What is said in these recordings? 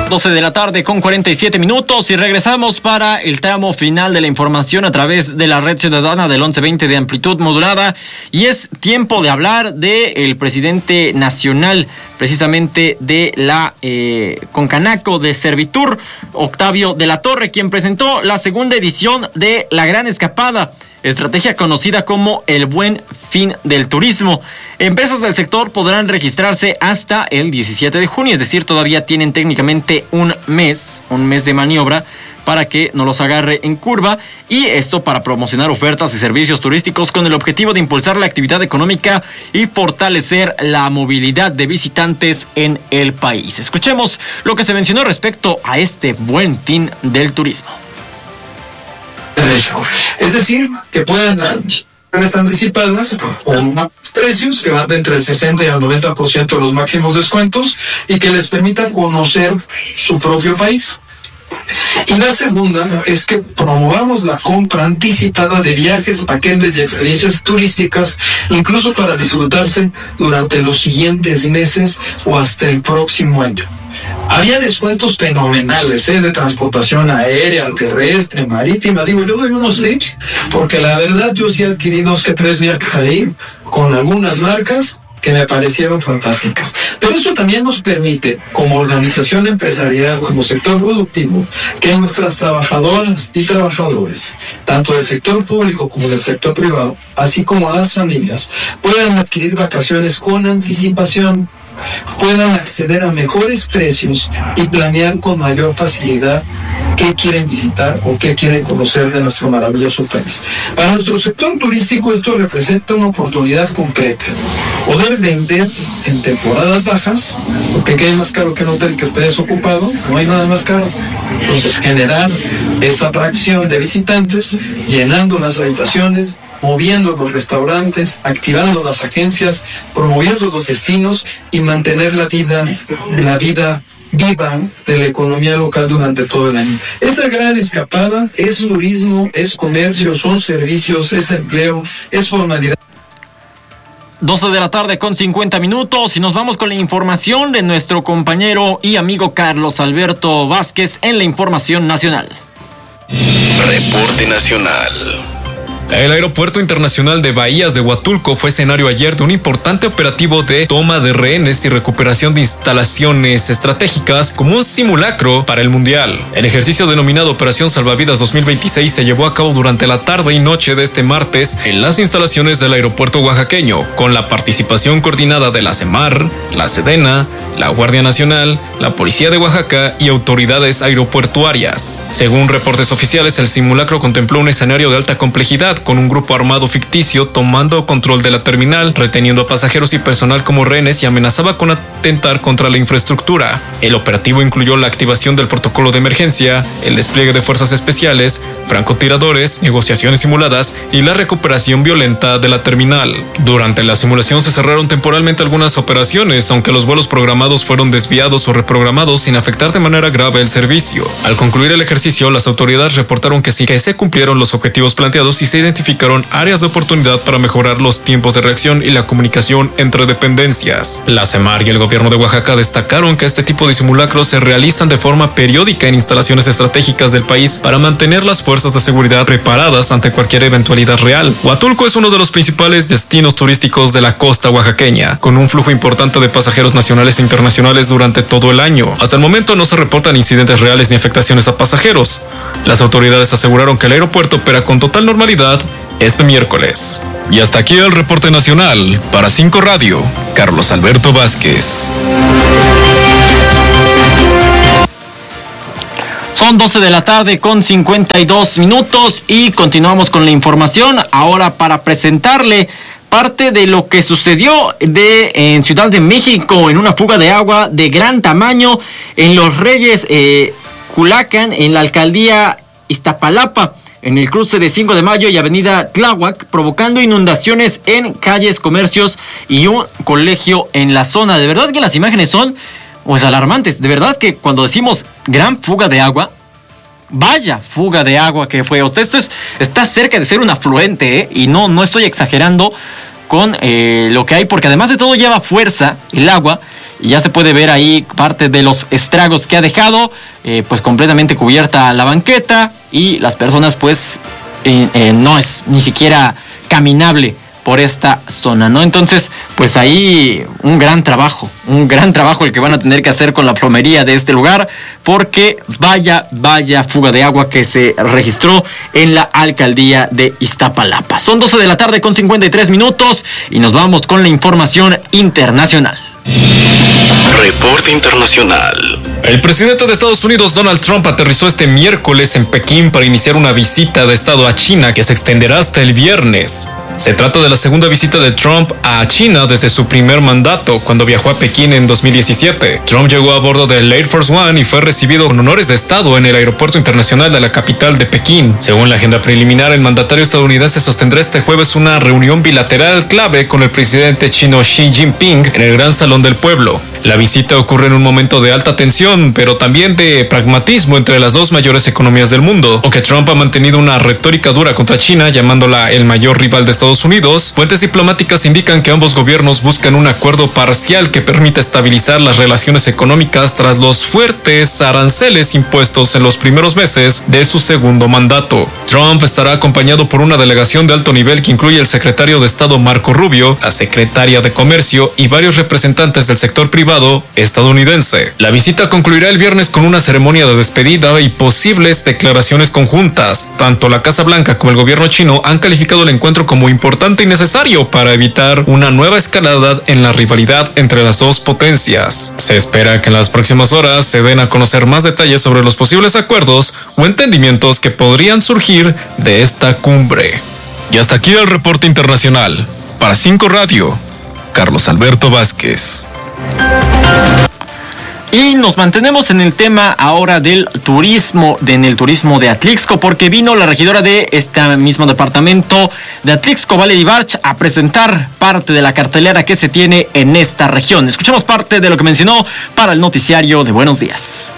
12 de la tarde con 47 minutos y regresamos para el tramo final de la información a través de la red ciudadana del 1120 de amplitud modulada, y es tiempo de hablar del presidente nacional, precisamente de la Concanaco de Servitur, Octavio de la Torre, quien presentó la segunda edición de La Gran Escapada, estrategia conocida como el Buen Fin del Turismo. Empresas del sector podrán registrarse hasta el 17 de junio, es decir, todavía tienen técnicamente un mes de maniobra para que no los agarre en curva, y esto para promocionar ofertas y servicios turísticos con el objetivo de impulsar la actividad económica y fortalecer la movilidad de visitantes en el país. Escuchemos lo que se mencionó respecto a este Buen Fin del Turismo. Es decir, que puedan dar anticipadas con precios que van de entre el 60 y el 90% de los máximos descuentos y que les permitan conocer su propio país. Y la segunda es que promovamos la compra anticipada de viajes, paquetes y experiencias turísticas, incluso para disfrutarse durante los siguientes meses o hasta el próximo año. Había descuentos fenomenales, de transportación aérea, terrestre, marítima. Digo, yo doy unos tips, porque la verdad yo sí he adquirido 2 que 3 viajes ahí con algunas marcas que me parecieron fantásticas. Pero eso también nos permite, como organización empresarial, como sector productivo, que nuestras trabajadoras y trabajadores, tanto del sector público como del sector privado, así como las familias, puedan adquirir vacaciones con anticipación, puedan acceder a mejores precios y planear con mayor facilidad qué quieren visitar o qué quieren conocer de nuestro maravilloso país. Para nuestro sector turístico esto representa una oportunidad concreta. Poder vender en temporadas bajas, porque ¿qué hay más caro que un hotel que esté desocupado? No hay nada más caro. Entonces generar esa atracción de visitantes, llenando las habitaciones, moviendo los restaurantes, activando las agencias, promoviendo los destinos y mantener la vida viva de la economía local durante todo el año. Esa gran escapada es turismo, es comercio, son servicios, es empleo, es formalidad. 12 de la tarde con 50 minutos y nos vamos con la información de nuestro compañero y amigo Carlos Alberto Vázquez en la información nacional. Reporte nacional. El Aeropuerto Internacional de Bahías de Huatulco fue escenario ayer de un importante operativo de toma de rehenes y recuperación de instalaciones estratégicas como un simulacro para el Mundial. El ejercicio denominado Operación Salvavidas 2026 se llevó a cabo durante la tarde y noche de este martes en las instalaciones del aeropuerto oaxaqueño, con la participación coordinada de la CEMAR, la SEDENA, la Guardia Nacional, la Policía de Oaxaca y autoridades aeroportuarias. Según reportes oficiales, el simulacro contempló un escenario de alta complejidad, con un grupo armado ficticio tomando control de la terminal, reteniendo a pasajeros y personal como rehenes, y amenazaba con atentar contra la infraestructura. El operativo incluyó la activación del protocolo de emergencia, el despliegue de fuerzas especiales, francotiradores, negociaciones simuladas y la recuperación violenta de la terminal. Durante la simulación se cerraron temporalmente algunas operaciones, aunque los vuelos programados fueron desviados o reprogramados sin afectar de manera grave el servicio. Al concluir el ejercicio, las autoridades reportaron que sí que se cumplieron los objetivos planteados y se identificaron áreas de oportunidad para mejorar los tiempos de reacción y la comunicación entre dependencias. La CEMAR y el gobierno de Oaxaca destacaron que este tipo de simulacros se realizan de forma periódica en instalaciones estratégicas del país para mantener las fuerzas de seguridad preparadas ante cualquier eventualidad real. Huatulco es uno de los principales destinos turísticos de la costa oaxaqueña, con un flujo importante de pasajeros nacionales e internacionales durante todo el año. Hasta el momento no se reportan incidentes reales ni afectaciones a pasajeros. Las autoridades aseguraron que el aeropuerto opera con total normalidad este miércoles. Y hasta aquí el reporte nacional. Para 5 Radio, Carlos Alberto Vázquez. Son 12 de la tarde con 52 minutos y continuamos con la información ahora para presentarle parte de lo que sucedió en Ciudad de México en una fuga de agua de gran tamaño en Los Reyes, Culacán, en la alcaldía Iztapalapa, en el cruce de 5 de Mayo y Avenida Tláhuac, provocando inundaciones en calles, comercios y un colegio en la zona. De verdad que las imágenes son pues alarmantes. De verdad que cuando decimos gran fuga de agua, vaya fuga de agua que fue. Esto está cerca de ser un afluente, y no estoy exagerando con lo que hay, porque además de todo lleva fuerza el agua y ya se puede ver ahí parte de los estragos que ha dejado, pues completamente cubierta la banqueta y las personas pues no es ni siquiera caminable por esta zona, ¿no? Entonces, pues ahí un gran trabajo el que van a tener que hacer con la plomería de este lugar, porque vaya fuga de agua que se registró en la alcaldía de Iztapalapa. Son 12 de la tarde con 53 minutos y nos vamos con la información internacional. Reporte internacional. El presidente de Estados Unidos, Donald Trump, aterrizó este miércoles en Pekín para iniciar una visita de Estado a China que se extenderá hasta el viernes. Se trata de la segunda visita de Trump a China desde su primer mandato, cuando viajó a Pekín en 2017. Trump llegó a bordo del Air Force One y fue recibido con honores de Estado en el aeropuerto internacional de la capital de Pekín. Según la agenda preliminar, el mandatario estadounidense sostendrá este jueves una reunión bilateral clave con el presidente chino Xi Jinping en el Gran Salón del Pueblo. La visita ocurre en un momento de alta tensión, pero también de pragmatismo entre las dos mayores economías del mundo. Aunque Trump ha mantenido una retórica dura contra China, llamándola el mayor rival de Estados Unidos, fuentes diplomáticas indican que ambos gobiernos buscan un acuerdo parcial que permita estabilizar las relaciones económicas tras los fuertes aranceles impuestos en los primeros meses de su segundo mandato. Trump estará acompañado por una delegación de alto nivel que incluye el secretario de Estado Marco Rubio, la secretaria de Comercio y varios representantes del sector privado estadounidense. La visita concluirá el viernes con una ceremonia de despedida y posibles declaraciones conjuntas. Tanto la Casa Blanca como el gobierno chino han calificado el encuentro como importante y necesario para evitar una nueva escalada en la rivalidad entre las dos potencias. Se espera que en las próximas horas se den a conocer más detalles sobre los posibles acuerdos o entendimientos que podrían surgir de esta cumbre. Y hasta aquí el reporte internacional. Para 5 Radio, Carlos Alberto Vázquez. Y nos mantenemos en el tema ahora del turismo, en el turismo de Atlixco, porque vino la regidora de este mismo departamento de Atlixco, Valerie Barch, a presentar parte de la cartelera que se tiene en esta región. Escuchamos parte de lo que mencionó para el noticiario de Buenos Días.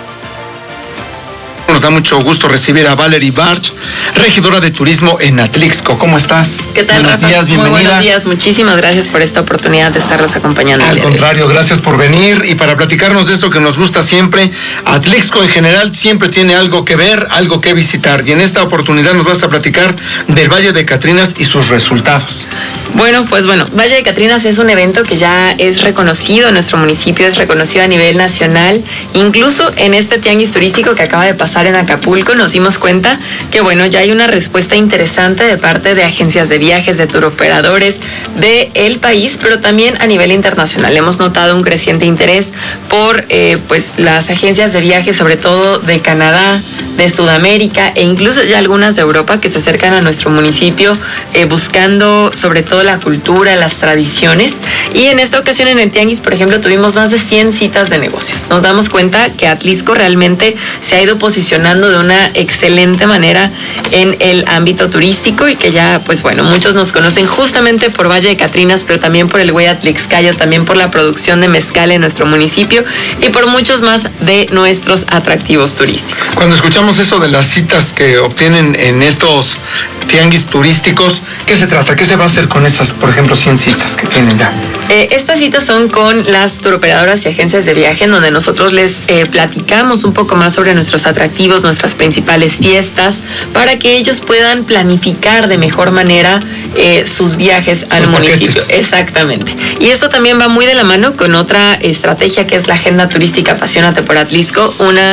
Nos da mucho gusto recibir a Valerie Barch, regidora de turismo en Atlixco. ¿Cómo estás? ¿Qué tal, Rafa? Buenos días, bienvenida. Muy buenos días, muchísimas gracias por esta oportunidad de estarnos acompañando. Al contrario, gracias por venir y para platicarnos de esto que nos gusta siempre. Atlixco en general siempre tiene algo que ver, algo que visitar, y en esta oportunidad nos vas a platicar del Valle de Catrinas y sus resultados. Bueno, Valle de Catrinas es un evento que ya es reconocido en nuestro municipio, es reconocido a nivel nacional. Incluso en este tianguis turístico que acaba de pasar en Acapulco nos dimos cuenta que ya hay una respuesta interesante de parte de agencias de viajes, de turoperadores del país, pero también a nivel internacional. Hemos notado un creciente interés por las agencias de viajes, sobre todo de Canadá, de Sudamérica e incluso ya algunas de Europa que se acercan a nuestro municipio buscando sobre todo la cultura, las tradiciones. Y en esta ocasión en el tianguis, por ejemplo, tuvimos más de 100 citas de negocios. Nos damos cuenta que Atlixco realmente se ha ido posicionando de una excelente manera en el ámbito turístico y que ya, muchos nos conocen justamente por Valle de Catrinas, pero también por el Güey Atlixcayo, también por la producción de mezcal en nuestro municipio y por muchos más de nuestros atractivos turísticos. Cuando escuchamos eso de las citas que obtienen en estos tianguis turísticos, ¿qué se trata? ¿Qué se va a hacer con esas, por ejemplo, 100 citas que tienen ya? Estas citas son con las turoperadoras y agencias de viaje, en donde nosotros les platicamos un poco más sobre nuestros atractivos, nuestras principales fiestas, para que ellos puedan planificar de mejor manera sus viajes al municipio. Exactamente. Y esto también va muy de la mano con otra estrategia que es la Agenda Turística Apasionate por Atlixco,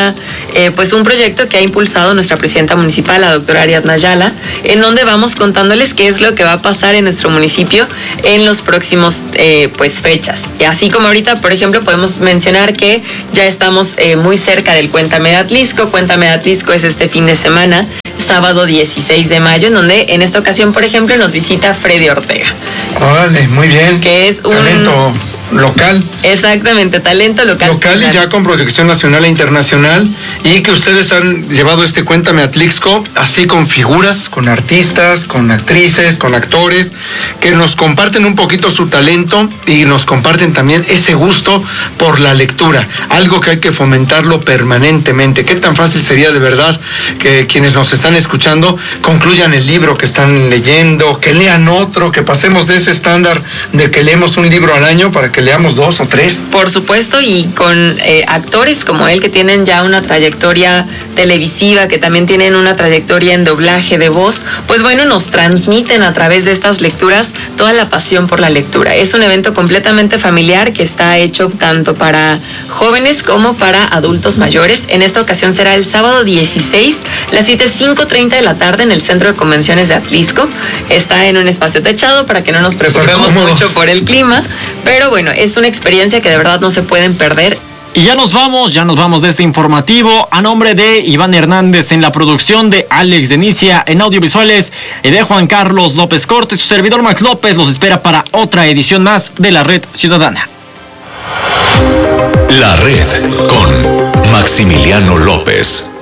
un proyecto que ha impulsado nuestra presidenta municipal, la doctora Ariadna Ayala, en donde vamos contándoles qué es lo que va a pasar en nuestro municipio en los próximos fechas. Y así como ahorita, por ejemplo, podemos mencionar que ya estamos muy cerca del Cuéntame de Atlixco. Cuéntame de Atlixco es este fin de semana, sábado 16 de mayo, en donde en esta ocasión, por ejemplo, nos visita Freddy Ortega. Órale, muy bien. Que es un talento local. Exactamente, talento local. Local y ya con proyección nacional e internacional, y que ustedes han llevado este Cuéntame Atlixco, así con figuras, con artistas, con actrices, con actores, que nos comparten un poquito su talento y nos comparten también ese gusto por la lectura, algo que hay que fomentarlo permanentemente. ¿Qué tan fácil sería de verdad que quienes nos están escuchando concluyan el libro que están leyendo, que lean otro, que pasemos de ese estándar de que leemos un libro al año para que que leamos 2 o 3. Por supuesto, y con actores como él que tienen ya una trayectoria televisiva, que también tienen una trayectoria en doblaje de voz, pues bueno, nos transmiten a través de estas lecturas toda la pasión por la lectura. Es un evento completamente familiar que está hecho tanto para jóvenes como para adultos mayores. En esta ocasión será el sábado 16, la cita es 5:30 de la tarde en el Centro de Convenciones de Atlisco. Está en un espacio techado para que no nos preocupemos mucho por el clima, pero bueno, es una experiencia que de verdad no se pueden perder. Y ya nos vamos de este informativo. A nombre de Iván Hernández en la producción, de Alex Denicia en audiovisuales y de Juan Carlos López Cortes, su servidor Max López los espera para otra edición más de La Red Ciudadana. La Red con Maximiliano López.